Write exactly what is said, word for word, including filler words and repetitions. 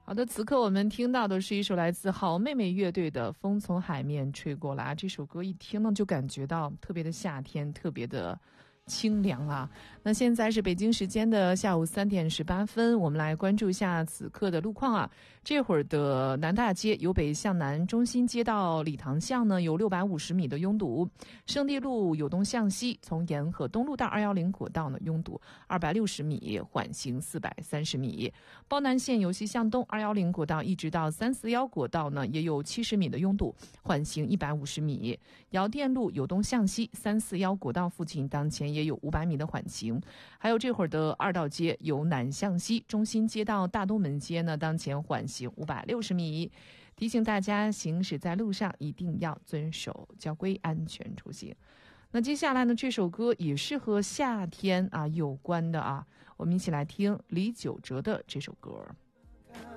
好的，此刻我们听到的是一首来自好妹妹乐队的《风从海面吹过来》。这首歌一听呢，就感觉到特别的夏天，特别的清凉啊。那现在是北京时间的下午三点十八分，我们来关注一下此刻的路况啊。这会儿的南大街由北向南，中心街到礼堂巷呢有六百五十米的拥堵，圣地路由东向西，从沿河东路到二一零国道呢拥堵二百六十米，缓行四百三十米。包南线由西向东，二一零国道一直到三四一国道呢也有七十米的拥堵，缓行一百五十米。姚店路由东向西，三四一国道附近当前也有五百米的缓行。还有这会儿的二道街由南向西，中心街到大东门街呢当前缓行五百六十米。提醒大家行驶在路上一定要遵守交规，安全出行。那接下来呢，这首歌也是和夏天啊有关的啊，我们一起来听李玖哲的这首歌。